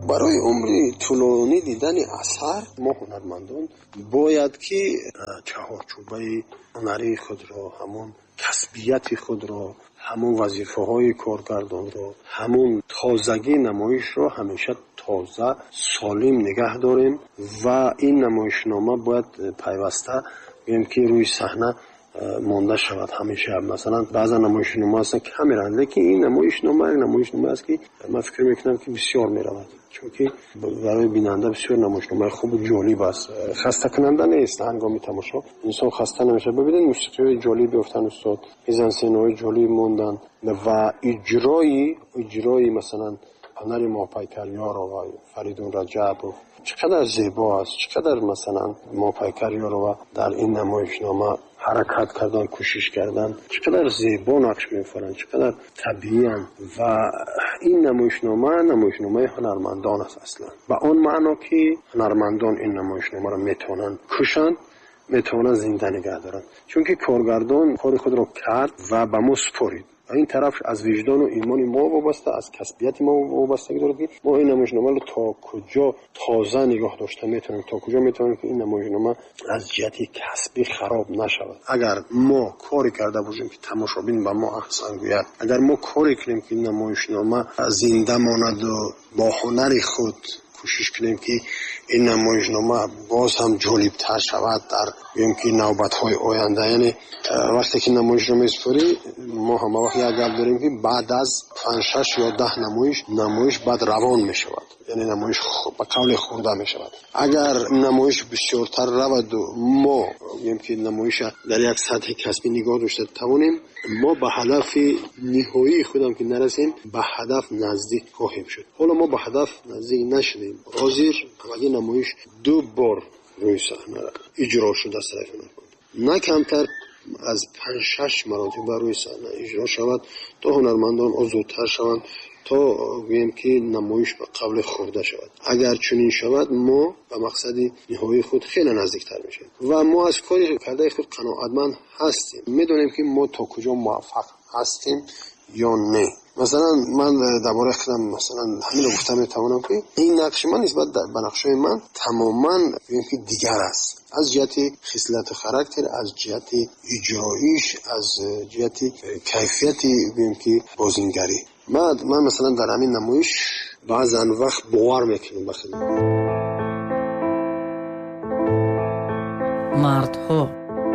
برای عمری طولانی دیدن اثر ما هنرمندان باید که چهارچوبه هنری خود را، همون کسبیت خود را، همون وظیفه های کارگردان را، همون تازگی نمایش را همیشه تازه سالم نگه داریم و این نمایشنامه باید پیوسته بگیم که روی صحنه مانده شود. همیشه مثلا بعضا نمایشنامه هستن که همیرن، لیکن این نمایشنامه است که من فکر میکنم که بسیار میرود، چون که برای بیننده بسیار نمایشنامه خوب و جالب است. خسته کننده نیست. هنگام تماشا انسان خسته نمیشه. ببینید موسیقی جالب گفتن استاد، میزانسن‌های جالب موندن و اجرای مثلا هنر ماپیکریار و فریدون رجب چقدر زیبا است، چقدر مثلا ماپیکریار و در این نمایشنامه حرکت کردن، کوشش کردن، چقدر زیبا نقش می‌آفرینند، چقدر طبیعی و این نمایشنامه هنرمندان است اصلا. با اون معنا که هنرمندان این نمایشنامه را میتونن کشند، میتونن زنده نگه دارن، چون که کارگردان کار خود را کرد و به ما سپرید. این طرف از وجدان و ایمان ما وابسته، از کسبیت ما وابستگی داره که ما این نمایشنامه رو تا کجا تازه نگاه داشته میتونیم، تا کجا میتونیم که این نمایشنامه از جهت کسبی خراب نشود. اگر ما کاری کرده باشیم که تماشابین به ما احسان گوید، اگر ما کاری کنیم که این نمایشنامه زنده ماند و با هنر خود کوشش کنیم که این نمایشنامه باز هم جالب‌تر شود در که نوبت‌های آینده. یعنی وقتی که نمایش رو میسپاری ما هم وقت یک گپ داریم که بعد از 5-6 یا 10 نمایش بعد روان میشود، یعنی نمایش با قول خورده میشود. اگر نمایش بسیارتر رود و ما میگیم که نمایش در یک سطح کسبی نگاه داشته توانیم، ما به هدف نهایی خودم که نرسیم به هدف نزدیک خواهیم شد. حالا ما به هدف نزدیک نشدیم، حاضر همگی نمایش 2 بار روی صحنه اجرا شده است، نه کمتر از 5-6 مراتب روی صحنه اجرا شود تا هنرمندان آزادتر شوند، تا بگیم که نمایش به قبل خورده شود. اگر چنین شود ما به مقصد نهایی خود خیلی نزدیکتر میشیم و ما از کاری کرده خود قناعتمند هستیم، میدونیم که ما تا کجا موفق هستیم یا نه. مثلا من درباره خودم مثلا همین گفتم میتوانم که این نقش من نسبت به نقشای من تماما که دیگر است، از جهت خصلت خاراکتر، از جهت اجرایش، از جهت کیفیت بگیم که بازیگری. من مثلا در همین نمایش بعضا وقت باور میکنم بخیر مردها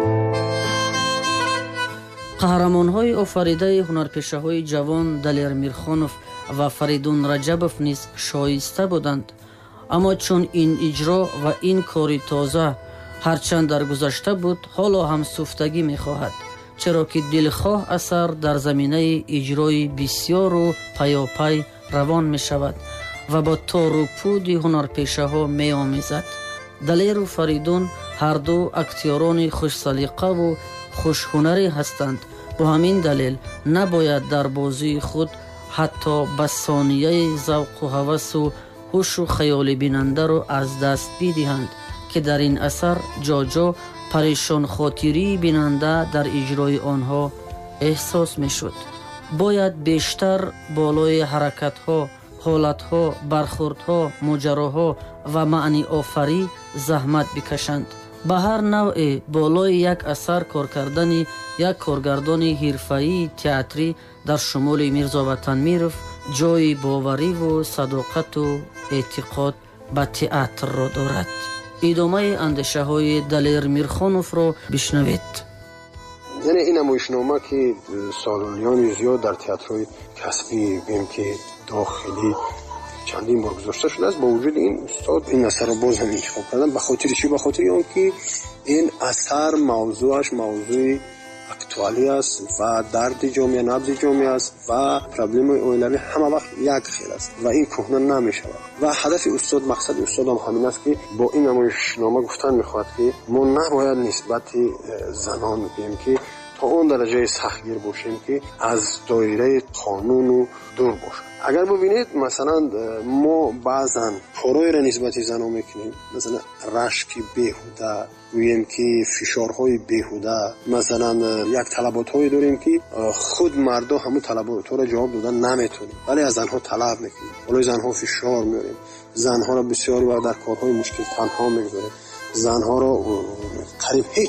қаҳрамонҳои офаридаи ҳунарпешаҳои ҷавон Далер Мирхонов ва Фаридун Раҷабов низ шоиста буданд. аммо чун ин иҷро ва ин кори тоза ҳарчанд дар гузашта буд, ҳоло ҳам суфтагӣ мехоҳад, черо ки дилхоҳ асар дар заминаи иҷрои бисёру паёпай равон мешавад ва бо тору пуди ҳунарпешаҳо меомезад. Далеру Фаридун ҳарду актёрони хушсалиқаву хушҳунарӣ ҳастанд. бо ҳамин далел набояд дар бозии худ ҳатто ба сонияи завқу ҳавасу ҳушу хаёли бинандаро аз даст бидиҳанд, ки дар ин асар ҷоҷо парешонхотирии бинанда дар иҷрои онҳо эҳсос мешуд. бояд бештар болои ҳаракатҳо, ҳолатҳо, бархӯрдҳо, моҷароҳо ва маънионифарӣ заҳмат бикашанд. ба ҳар навъе болои як асар кор кардани як коргардони ҳирфаии театрӣ дар шумоли Мирзо Ватанмиров ҷои бовариву садоқату эътиқод ба театрро дорад. идомаи андешаҳои Далер Мирхоновро бишнавед. یعنی این نمایشنامه که سالیانی زیاد در تئاترهای کسبی بگیم که داخلی چندین بار گذاشته شده است، با وجود این استاد این اثر رو باز هم انتخاب کردن. به خاطر چی؟ به خاطر اون که این اثر موضوعش موضوع اکتوالی است و درد جامعه، نبض جامعه است و پرابلم اولوی همه وقت یک خیل است و این کهنه نمیشود. و هدف استاد، مقصد استاد هم همین است که با این نمایشنامه گفتن میخواد که ما نباید نسبت زنان بگیم که تا همون درجه سختگیر باشیم که از دایره قانون دور باشیم. اگر ببینید مثلا ما بعضا کارهای را نسبت زنها میکنیم، مثلا رشک بیهوده، گوییم که فشارهای بیهوده، مثلا یک طلبات‌هایی داریم که خود مردا همون طلبات را جواب دادن نمیتونیم ولی از زنها طلب میکنیم، ولی زنها فشار میاریم، زنها را بسیاری وقت در کارهای مشکل تنها میگذاریم، زنها را قریب هیچ